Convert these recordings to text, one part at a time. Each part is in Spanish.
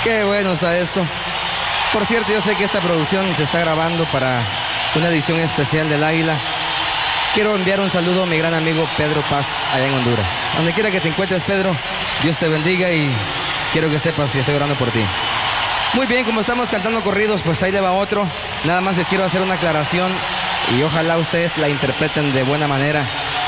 Qué bueno está esto. Por cierto, yo sé que esta producción se está grabando para una edición especial del Águila. Quiero enviar un saludo a mi gran amigo Pedro Paz, allá en Honduras. Donde quiera que te encuentres, Pedro, Dios te bendiga y quiero que sepas si estoy orando por ti. Muy bien, como estamos cantando corridos, pues ahí le va otro. Nada más que quiero hacer una aclaración y ojalá ustedes la interpreten de buena manera.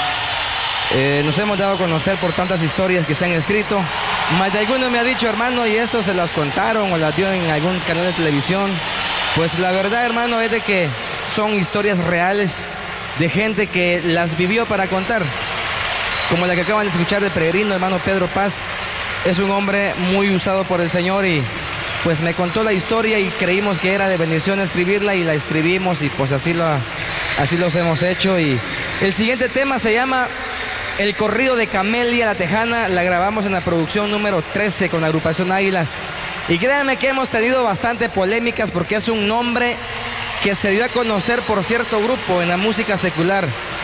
Nos hemos dado a conocer por tantas historias que se han escrito. Más de alguno me ha dicho, hermano, y eso se las contaron o las vio en algún canal de televisión. Pues la verdad, hermano, es de que son historias reales de gente que las vivió para contar. Como la que acaban de escuchar de Peregrino, hermano Pedro Paz. Es un hombre muy usado por el Señor y pues me contó la historia y creímos que era de bendición escribirla y la escribimos y pues así los hemos hecho. Y el siguiente tema se llama El corrido de Camelia la Tejana. La grabamos en la producción número 13 con la agrupación Águilas. Y créanme que hemos tenido bastante polémicas porque es un nombre que se dio a conocer por cierto grupo en la música secular.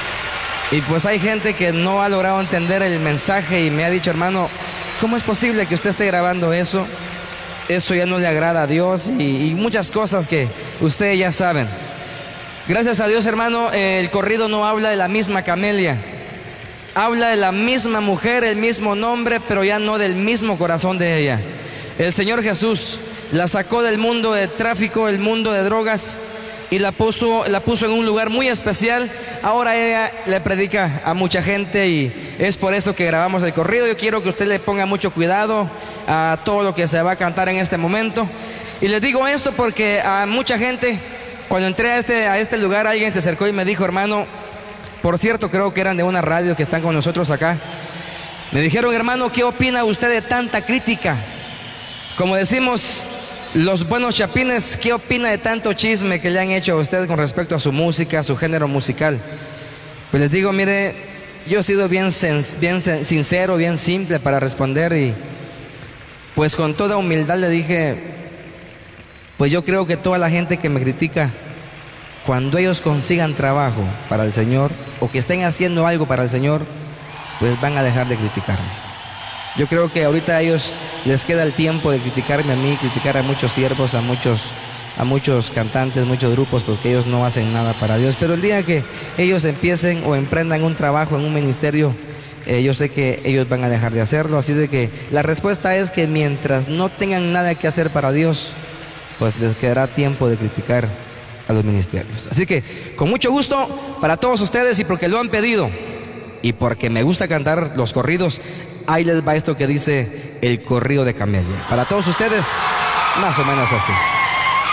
Y pues hay gente que no ha logrado entender el mensaje y me ha dicho, hermano, ¿cómo es posible que usted esté grabando eso? Eso ya no le agrada a Dios y muchas cosas que ustedes ya saben. Gracias a Dios, hermano, el corrido no habla de la misma Camelia. Habla de la misma mujer, el mismo nombre, pero ya no del mismo corazón de ella. El Señor Jesús la sacó del mundo de tráfico, el mundo de drogas, y la puso en un lugar muy especial. Ahora ella le predica a mucha gente y es por eso que grabamos el corrido. Yo quiero que usted le ponga mucho cuidado a todo lo que se va a cantar en este momento. Y les digo esto porque a mucha gente, cuando entré a este lugar, alguien se acercó y me dijo, hermano, por cierto, creo que eran de una radio que están con nosotros acá. Me dijeron, hermano, ¿qué opina usted de tanta crítica? Como decimos los buenos chapines, ¿qué opina de tanto chisme que le han hecho a usted con respecto a su música, a su género musical? Pues les digo, mire, yo he sido bien sincero, bien simple para responder y pues con toda humildad le dije, pues yo creo que toda la gente que me critica, cuando ellos consigan trabajo para el Señor o que estén haciendo algo para el Señor, pues van a dejar de criticarme. Yo creo que ahorita a ellos les queda el tiempo de criticarme a mí, criticar a muchos siervos, a muchos cantantes, muchos grupos, porque ellos no hacen nada para Dios. Pero el día que ellos empiecen o emprendan un trabajo en un ministerio, yo sé que ellos van a dejar de hacerlo. Así de que la respuesta es que mientras no tengan nada que hacer para Dios, pues les quedará tiempo de criticar a los ministerios. Así que con mucho gusto para todos ustedes y porque lo han pedido y porque me gusta cantar los corridos, ahí les va esto que dice el corrido de Camelia. Para todos ustedes, más o menos así.